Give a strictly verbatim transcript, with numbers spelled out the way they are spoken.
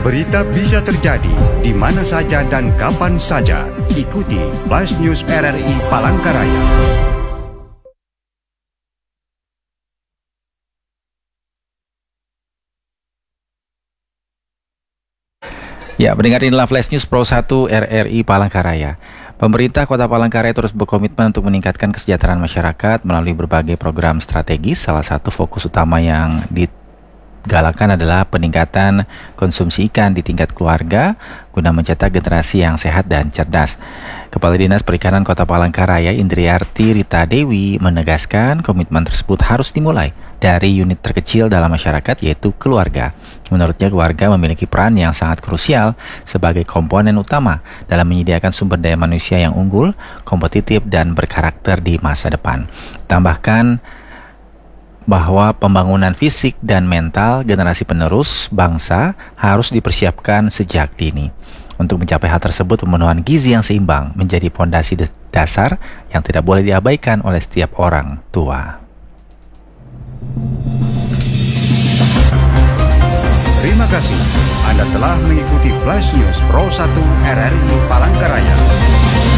Berita bisa terjadi di mana saja dan kapan saja. Ikuti Flash News R R I Palangkaraya. Ya, pendengar, inilah Flash News Pro satu R R I Palangkaraya. Pemerintah Kota Palangkaraya terus berkomitmen untuk meningkatkan kesejahteraan masyarakat melalui berbagai program strategis. Salah satu fokus utama yang digalakan adalah peningkatan konsumsi ikan di tingkat keluarga guna mencetak generasi yang sehat dan cerdas. Kepala Dinas Perikanan Kota Palangkaraya, Indriarti Rita Dewi, menegaskan komitmen tersebut harus dimulai dari unit terkecil dalam masyarakat, yaitu keluarga. Menurutnya, keluarga memiliki peran yang sangat krusial sebagai komponen utama dalam menyediakan sumber daya manusia yang unggul, kompetitif, dan berkarakter di masa depan. Tambahkan bahwa pembangunan fisik dan mental generasi penerus bangsa harus dipersiapkan sejak dini. Untuk mencapai hal tersebut, pemenuhan gizi yang seimbang menjadi fondasi dasar yang tidak boleh diabaikan oleh setiap orang tua. Terima kasih. Anda telah mengikuti Flash News Pro satu R R I Palangkaraya.